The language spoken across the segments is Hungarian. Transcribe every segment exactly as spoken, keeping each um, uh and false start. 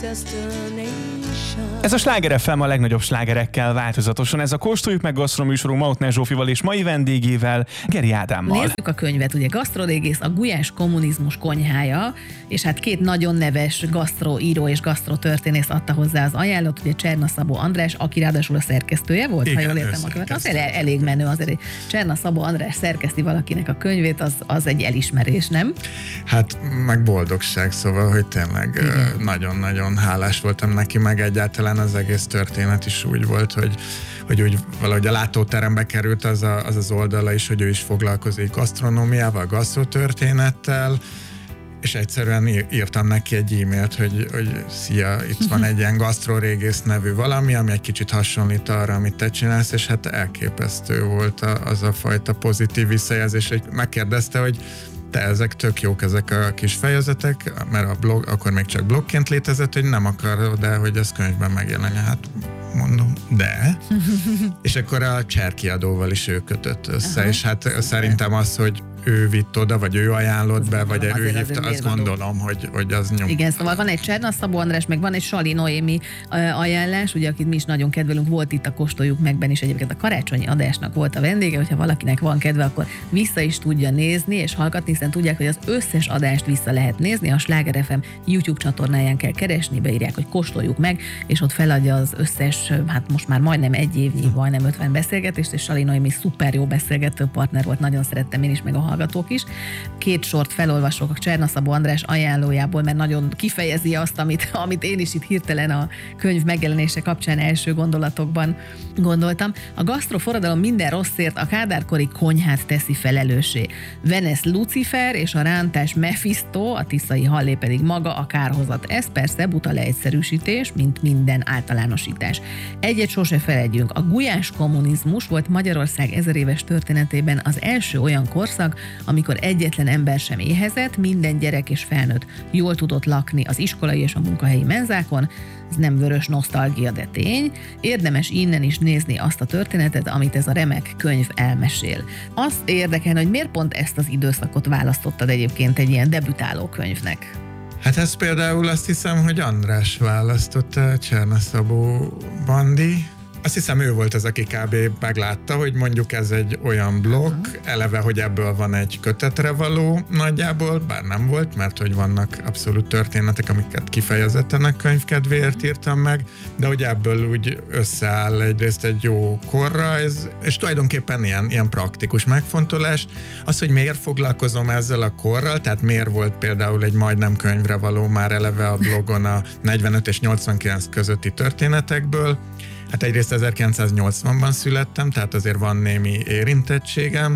Ez a Sláger ef em a legnagyobb slágerekkel változatosan. Ez a Kóstoljuk meg gasztroműsorunk Mautner Zsófival és mai vendégével, Geri Ádámmal. Nézzük a könyvet, ugye gasztrorégész, a Gulyás kommunizmus konyhája, és hát két nagyon neves gasztroíró és gasztrotörténész adta hozzá az ajánlót, ugye Cserna Szabó András, aki ráadásul a szerkesztője volt, igen, ha jól értem a könyvet. Az elég menő azért, Cserna Szabó András szerkeszti valakinek a könyvét, az, az egy elismerés, nem? Hát meg boldogság, szóval, hogy tényleg igen. nagyon-nagyon hálás voltam neki, meg egyáltalán az egész történet is úgy volt, hogy, hogy úgy valahogy a látóterembe került az, a, az az oldala is, hogy ő is foglalkozik gasztronómiával, gasztrotörténettel, és egyszerűen írtam neki egy e-mailt, hogy, hogy szia, itt van egy ilyen gasztrorégész nevű valami, ami egy kicsit hasonlít arra, amit te csinálsz, és hát elképesztő volt az a fajta pozitív visszajelzés, hogy megkérdezte, hogy te ezek tök jók, ezek a kis fejezetek, mert a blog akkor még csak blogként létezett, hogy nem akarod, de hogy ez könyvben megjelenjen. Hát mondom, de. És akkor a Cser kiadóval is ő kötött össze, aha, és hát szuper. Szerintem az, hogy ő vitt oda, vagy ő ajánlott be, vagy ő hívta, azt gondolom, hogy, hogy az nyom. Igen, szóval van egy Cserna Szabó András, meg van egy Sali Noémi ajánlás, ugye, akit mi is nagyon kedvelünk, volt itt a Kóstoljuk megben is, egyébként a karácsonyi adásnak volt a vendége, hogyha valakinek van kedve, akkor vissza is tudja nézni, és hallgatni, hiszen tudják, hogy az összes adást vissza lehet nézni, a Sláger ef em YouTube csatornáján kell keresni, beírják, hogy Kóstoljuk meg, és ott feladja az összes, hát most már majdnem egy évnyi, majdnem ötven beszélgetést, és Sali Noémi szuper jó beszélgető partner volt, nagyon szerettem én is, meg a hallgatók is. Két sort felolvasok a Cserna Szabó András ajánlójából, mert nagyon kifejezi azt, amit, amit én is itt hirtelen a könyv megjelenése kapcsán első gondolatokban gondoltam. A gasztroforradalom minden rosszért a kádárkori konyhát teszi felelőssé. Venesz Lucifer és a rántás Mephisto, a tiszai hallé pedig maga a kárhozat. Ez persze buta leegyszerűsítés, mint minden általánosítás. Egyet sose felejtjünk. A gulyás kommunizmus volt Magyarország ezeréves történetében az első olyan korszak, amikor egyetlen ember sem éhezett, minden gyerek és felnőtt jól tudott lakni az iskolai és a munkahelyi menzákon. Ez nem vörös nosztalgia, de tény. Érdemes innen is nézni azt a történetet, amit ez a remek könyv elmesél. Azt érdekel, hogy miért pont ezt az időszakot választottad egyébként egy ilyen debütáló könyvnek? Hát ez például azt hiszem, hogy András választotta, Cserna Szabó Bandi. Azt hiszem, ő volt az, aki kb. Meglátta, hogy mondjuk ez egy olyan blokk, eleve, hogy ebből van egy kötetre való nagyjából, bár nem volt, mert hogy vannak abszolút történetek, amiket kifejezetten a könyv kedvéért írtam meg, de hogy ebből úgy összeáll egyrészt egy jó korrajz, és tulajdonképpen ilyen, ilyen praktikus megfontolás. Az, hogy miért foglalkozom ezzel a korral, tehát miért volt például egy majdnem könyvre való már eleve a blogon a negyvenöt és nyolcvankilenc közötti történetekből. Hát egyrészt ezerkilencszáznyolcvanban születtem, tehát azért van némi érintettségem.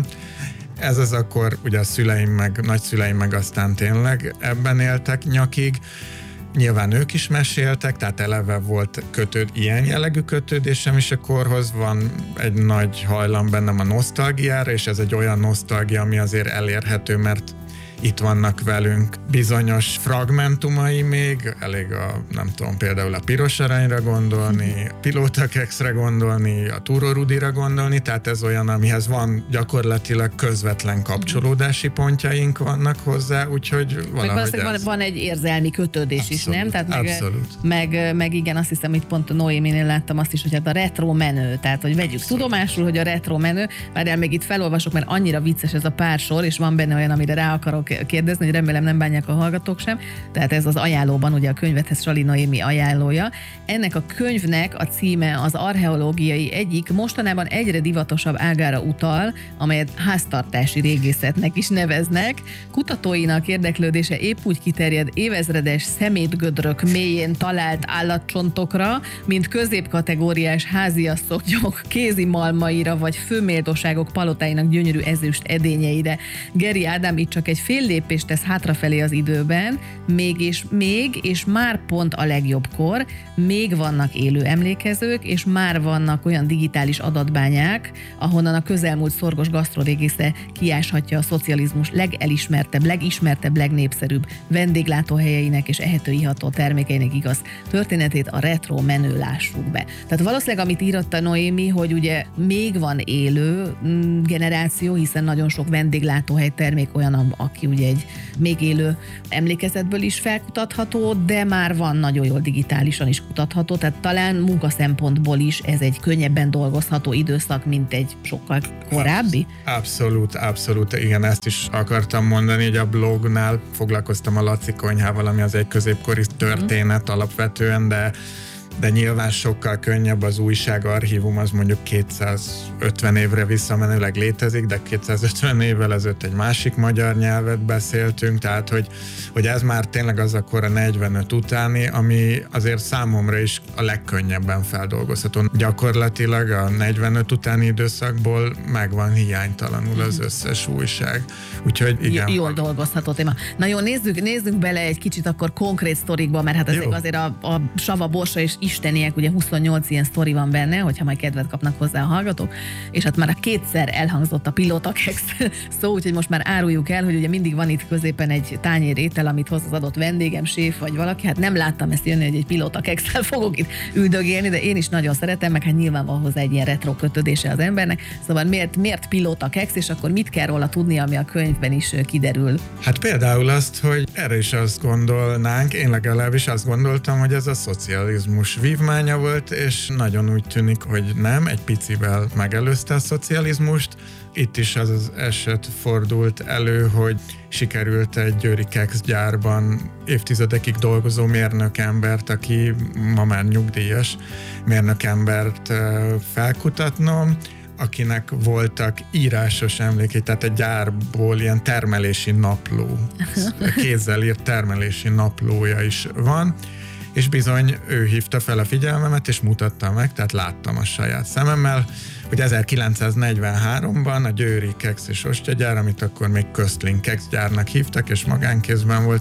Ez az akkor, ugye a szüleim meg, nagyszüleim meg aztán tényleg ebben éltek nyakig. Nyilván ők is meséltek, tehát eleve volt kötőd, ilyen jellegű kötődésem is a korhoz, van egy nagy hajlam bennem a nosztalgiára, és ez egy olyan nosztalgia, ami azért elérhető, mert itt vannak velünk bizonyos fragmentumai még, elég a, nem tudom, például a Piros Aranyra gondolni, a Pilótakexre gondolni, a Túró Rudira gondolni, tehát ez olyan, amihez van gyakorlatilag közvetlen kapcsolódási pontjaink vannak hozzá, úgyhogy valahogy ez... van, van egy érzelmi kötődés abszolút, is, nem? Tehát meg, abszolút. Meg, meg igen, azt hiszem, itt pont a Noéminél láttam azt is, hogy hát a retro menő, tehát hogy vegyük abszolút tudomásul, hogy a retro menő, várjál, még itt felolvasok, mert annyira vicces ez a pár sor, és van benne olyan, amire rá akarok kérdezni, hogy remélem nem bánják a hallgatók sem. Tehát ez az ajánlóban, ugye a könyvethez Sali Noémi ajánlója. Ennek a könyvnek a címe az archeológiai egyik mostanában egyre divatosabb ágára utal, amelyet háztartási régészetnek is neveznek. Kutatóinak érdeklődése épp úgy kiterjed évezredes szemétgödrök mélyén talált állatcsontokra, mint középkategóriás háziasszonyok kézi malmaira, vagy főméltóságok palotáinak gyönyörű ezüst edényeire. Geri Ádám itt csak egy fél lépést tesz hátrafelé az időben, még és még, és már pont a legjobb kor, még vannak élő emlékezők, és már vannak olyan digitális adatbányák, ahonnan a közelmúlt szorgos gasztrorégésze kiáshatja a szocializmus legelismertebb, legismertebb, legnépszerűbb vendéglátóhelyeinek és ehető-iható termékeinek igaz történetét, a retro menő lássuk be. Tehát valószínűleg, amit írott a Noémi, hogy ugye még van élő generáció, hiszen nagyon sok vendéglátóhely termék olyan, aki aki ugye egy még élő emlékezetből is felkutatható, de már van nagyon jól digitálisan is kutatható, tehát talán munkaszempontból is ez egy könnyebben dolgozható időszak, mint egy sokkal korábbi. Abszolút, abszolút, igen, ezt is akartam mondani, hogy a blognál foglalkoztam a Laci konyhával, ami az egy középkori történet alapvetően, de de nyilván sokkal könnyebb, az újságarchívum az mondjuk kétszázötven évre visszamenőleg létezik, de kétszázötven évvel ezelőtt egy másik magyar nyelvet beszéltünk, tehát hogy, hogy ez már tényleg az akkor a negyvenöt utáni, ami azért számomra is a legkönnyebben feldolgozható. Gyakorlatilag a negyvenöt utáni időszakból megvan hiánytalanul az összes újság. Úgyhogy igen. Jól dolgozható téma. Na jó, nézzük, nézzük bele egy kicsit akkor konkrét sztorikba, mert hát ezek azért a, a Sava Borsa és isteniek, ugye huszonnyolc ilyen sztori van benne, hogyha majd kedvet kapnak hozzá a hallgatók, és hát már a kétszer elhangzott a Pilóta Kex szó, úgyhogy most már áruljuk el, hogy ugye mindig van itt középen egy tányér étel, amit hoz az adott vendégem, séf vagy valaki, hát nem láttam ezt jönni, hogy egy Pilóta Kex-szel fogok itt üldögélni, de én is nagyon szeretem, meg hát nyilván van hozzá egy ilyen retro kötődése az embernek, szóval miért, miért Pilóta Kex, és akkor mit kell róla tudni, ami a könyvben is kiderül? Hát például azt, hogy erre is azt gondolnánk, én legalábbis azt gondoltam, hogy ez a szocializmus vívmánya volt, és nagyon úgy tűnik, hogy nem, egy picivel megelőzte a szocializmust. Itt is az az eset fordult elő, hogy sikerült egy győri kekszgyárban évtizedekig dolgozó mérnökembert, aki ma már nyugdíjas mérnökembert felkutatnom, akinek voltak írásos emlékei, tehát egy gyárból ilyen termelési napló, kézzel írt termelési naplója is van, és bizony ő hívta fel a figyelmemet, és mutatta meg, tehát láttam a saját szememmel, hogy ezerkilencszáznegyvenháromban a győri keksz és ostyagyár, amit akkor még Köszlin kekszgyárnak hívtak, és magánkézben volt,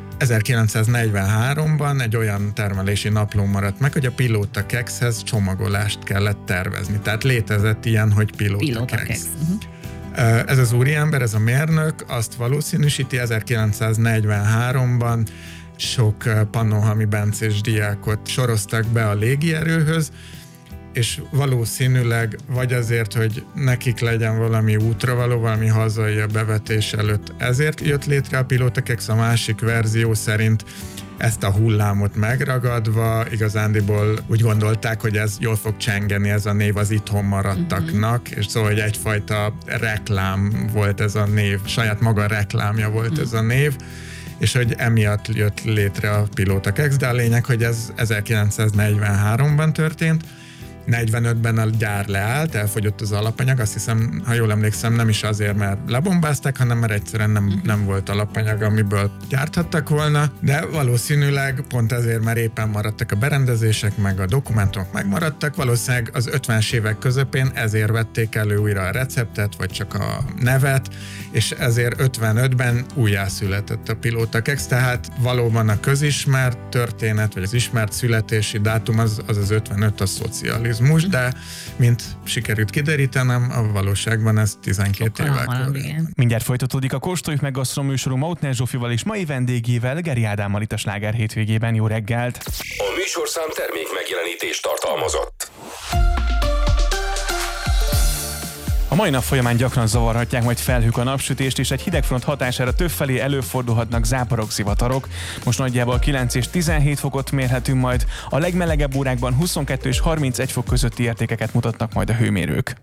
ezerkilencszáznegyvenháromban egy olyan termelési napló maradt meg, hogy a Pilóta Kekszhez csomagolást kellett tervezni. Tehát létezett ilyen, hogy Pilóta, Pilóta Keksz. Uh-huh. Ez az úriember, ez a mérnök azt valószínűsíti, ezerkilencszáznegyvenháromban sok pannonhalmi bencés diákot soroztak be a légierőhöz, és valószínűleg vagy azért, hogy nekik legyen valami útravaló, valami hazai a bevetés előtt, ezért jött létre a Pilóta Kex, a másik verzió szerint ezt a hullámot megragadva, igazándiból úgy gondolták, hogy ez jól fog csengeni, ez a név az itthon maradtaknak, uh-huh. és szóval, hogy egyfajta reklám volt ez a név, saját maga reklámja volt uh-huh. ez a név, és hogy emiatt jött létre a Pilóta Kex, de a lényeg, hogy ez ezerkilencszáznegyvenháromban történt, negyvenötben a gyár leállt, elfogyott az alapanyag, azt hiszem, ha jól emlékszem, nem is azért, mert lebombázták, hanem mert egyszerűen nem, nem volt alapanyag, amiből gyárthattak volna, de valószínűleg pont ezért, mert éppen maradtak a berendezések, meg a dokumentumok megmaradtak, valószínűleg az ötvenes évek közepén ezért vették elő újra a receptet, vagy csak a nevet, és ezért ötvenötben újjászületett a Pilóta Kex, tehát valóban a közismert történet, vagy az ismert születési dátum az az, az ötvenöt, a szocializmus, de mint sikerült kiderítenem, a valóságban ez tizenkét évvel korábban. Mindjárt folytatódik a Kóstoljuk meg Gasztronóm műsorunk Mautner Zsófival és mai vendégével, Geri Ádámmal itt a Sláger hétvégében. Jó reggelt! A műsorszám termék megjelenítést tartalmazott. A mai nap folyamán gyakran zavarhatják majd felhők a napsütést, és egy hidegfront hatására többfelé előfordulhatnak záporok, zivatarok. Most nagyjából kilenc és tizenhét fokot mérhetünk majd, a legmelegebb órákban huszonkettő és harmincegy fok közötti értékeket mutatnak majd a hőmérők.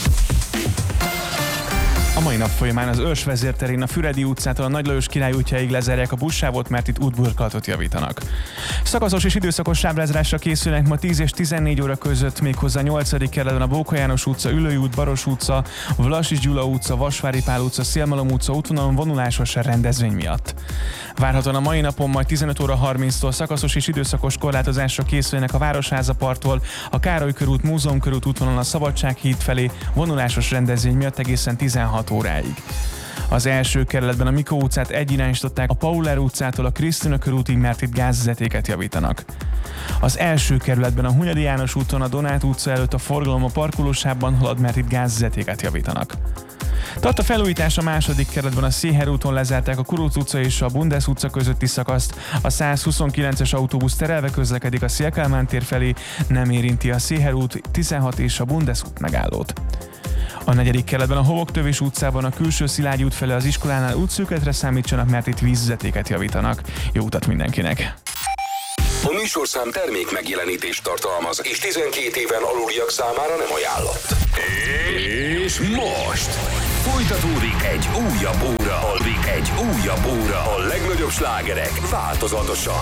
A mai nap folyamán az Őrs vezérterén a Füredi utcától a Nagy Lajos Király útjáig lezárják a buszsávot, mert itt útburkolatot javítanak. Szakaszos és időszakos sávrázásra készülnek ma tíz és tizennégy óra között, méghozzá nyolcadik kerületben a Bóka János utca, Ülői út, Baros utca, Vlasis Gyula utca, Vasvári Pál utca, Szélmalom utca útvonalon vonulásos rendezvény miatt. Várhatóan a mai napon majd tizenöt óra harminctól szakaszos és időszakos korlátozásra készülnek a Városháza parttól, a Károly körút, Múzeum körút útvonalon a Szabadsághíd felé vonulásos rendezvény miatt egészen tizenhat óráig. Az első kerületben a Mikó utcát egyirányították a Pauller utcától a Krisztina körútig, mert itt gázvezetéket javítanak. Az első kerületben a Hunyadi János úton a Donát utca előtt a forgalom a parkolósávban halad, mert itt gázvezetéket javítanak. Tart a felújítás a második kerületben, a Széher úton lezárták a Kuruc utca és a Bundes utca közötti szakaszt, a százhuszonkilences autóbusz terelve közlekedik a Széll-Kálmán tér felé, nem érinti a Széher út, tizenhat és a Bundes út megállót. A negyedik kerületben a Hovoktövés utcában a külső Szilágyi út felé az iskolánál útszűkületre számítsanak, mert itt vízvezetéket javítanak. Jó utat mindenkinek! A műsorszám termék megjelenítést tartalmaz, és tizenkét éven aluliak számára nem ajánlott. És most folytatódik egy újabb óra, alvik egy újabb óra, a legnagyobb slágerek változatosan.